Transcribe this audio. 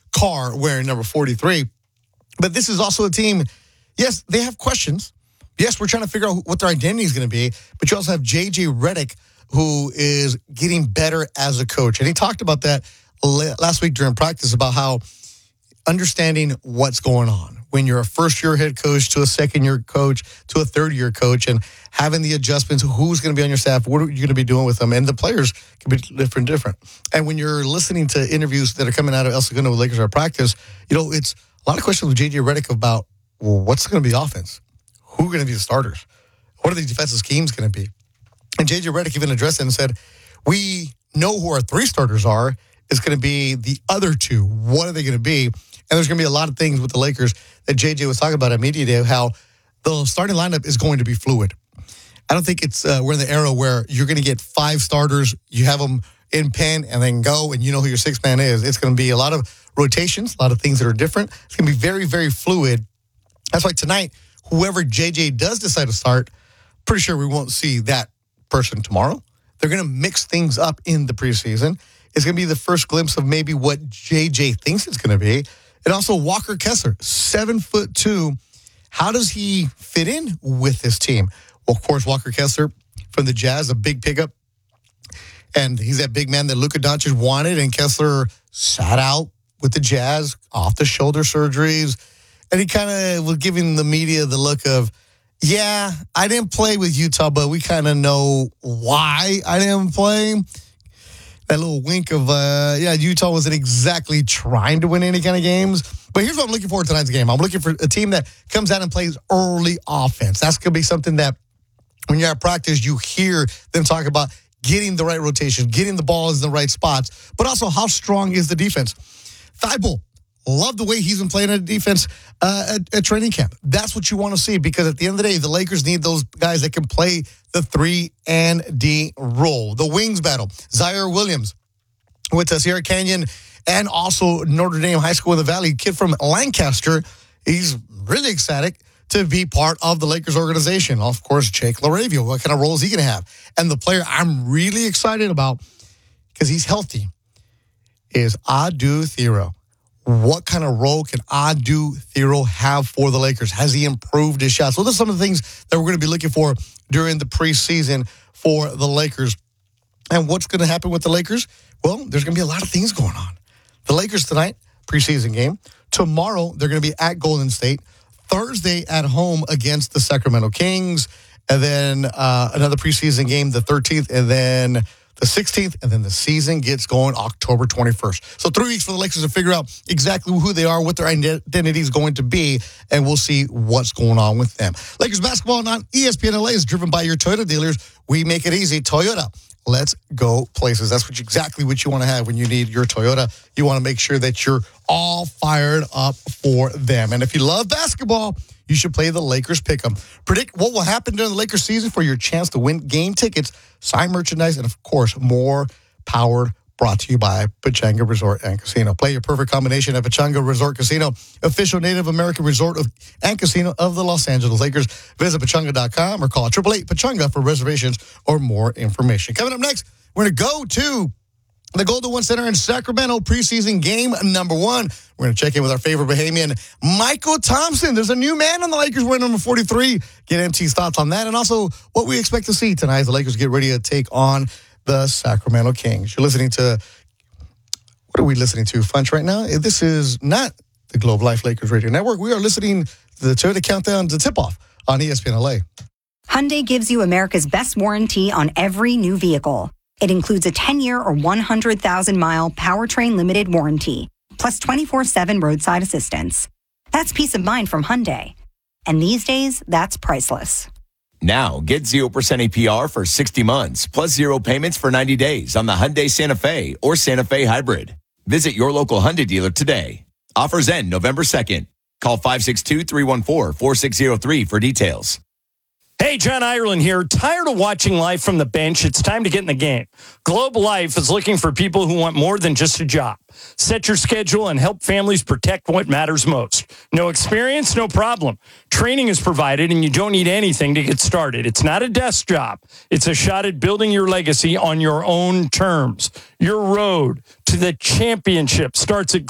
Carr wearing number 43. But this is also a team, yes, they have questions. Yes, we're trying to figure out what their identity is going to be. But you also have J.J. Redick, who is getting better as a coach. And he talked about that last week during practice about how understanding what's going on when you're a first-year head coach to a second-year coach to a third-year coach and having the adjustments, who's going to be on your staff, what are you going to be doing with them, and the players can be different. And when you're listening to interviews that are coming out of El Segundo with Lakers at practice, it's a lot of questions with J.J. Redick about, well, what's going to be offense? Who are going to be the starters? What are the defensive schemes going to be? And J.J. Redick even addressed it and said, we know who our three starters are. It's going to be the other two. What are they going to be? And there's going to be a lot of things with the Lakers that J.J. was talking about at Media Day, how the starting lineup is going to be fluid. I don't think we're in the era where you're going to get five starters, you have them in pen and then go, and you know who your sixth man is. It's going to be a lot of rotations, a lot of things that are different. It's going to be very, very fluid. That's why tonight, whoever J.J. does decide to start, pretty sure we won't see that person tomorrow. They're going to mix things up in the preseason. It's going to be the first glimpse of maybe what J.J. thinks it's going to be. And also Walker Kessler, 7'2". How does he fit in with this team? Well, of course, Walker Kessler from the Jazz, a big pickup. And he's that big man that Luka Doncic wanted. And Kessler sat out with the Jazz, off-the-shoulder surgeries. And he kind of was giving the media the look of, yeah, I didn't play with Utah, but we kind of know why I didn't play. That little wink of, Utah wasn't exactly trying to win any kind of games. But here's what I'm looking for in tonight's game. I'm looking for a team that comes out and plays early offense. That's going to be something that when you're at practice, you hear them talk about getting the right rotation, getting the balls in the right spots, but also how strong is the defense. Thibault, love the way he's been playing at defense at training camp. That's what you want to see because at the end of the day, the Lakers need those guys that can play the 3 and D role. The wings battle, Zaire Williams with Sierra Canyon and also Notre Dame High School in the Valley, kid from Lancaster. He's really ecstatic to be part of the Lakers organization. Of course, Jake LaRavia, what kind of role is he going to have? And the player I'm really excited about because he's healthy is Adu Thero. What kind of role can Adu Thero have for the Lakers? Has he improved his shots? So those are some of the things that we're going to be looking for during the preseason for the Lakers. And what's going to happen with the Lakers? Well, there's going to be a lot of things going on. The Lakers tonight, preseason game. Tomorrow, they're going to be at Golden State. Thursday at home against the Sacramento Kings. And then another preseason game, the 13th, and then the 16th, and then the season gets going October 21st. So 3 weeks for the Lakers to figure out exactly who they are, what their identity is going to be, and we'll see what's going on with them. Lakers basketball on ESPN LA is driven by your Toyota dealers. We make it easy. Toyota. Let's go places. That's exactly what you want to have when you need your Toyota. You want to make sure that you're all fired up for them. And if you love basketball, you should play the Lakers Pick'em. Predict what will happen during the Lakers season for your chance to win game tickets, sign merchandise, and, of course, more powered. Brought to you by Pechanga Resort and Casino. Play your perfect combination at Pechanga Resort Casino, official Native American resort and casino of the Los Angeles Lakers. Visit Pechanga.com or call 888-PECHANGA for reservations or more information. Coming up next, we're going to go to the Golden One Center in Sacramento, preseason game number 1. We're going to check in with our favorite Bahamian, Michael Thompson. There's a new man on the Lakers wearing number 43. Get MT's thoughts on that and also what we expect to see tonight as the Lakers get ready to take on the Sacramento Kings. You're listening to, what are we listening to, Funch, right now? This is not the Globe Life Lakers Radio Network. We are listening to the Toyota Countdown to Tip-Off on ESPN LA. Hyundai gives you America's best warranty on every new vehicle. It includes a 10-year or 100,000-mile powertrain limited warranty, plus 24/7 roadside assistance. That's peace of mind from Hyundai. And these days, that's priceless. Now, get 0% APR for 60 months, plus 0 payments for 90 days on the Hyundai Santa Fe or Santa Fe Hybrid. Visit your local Hyundai dealer today. Offers end November 2nd. Call 562-314-4603 for details. Hey, John Ireland here. Tired of watching life from the bench? It's time to get in the game. Globe Life is looking for people who want more than just a job. Set your schedule and help families protect what matters most. No experience? No problem. Training is provided and you don't need anything to get started. It's not a desk job. It's a shot at building your legacy on your own terms. Your road to the championship starts at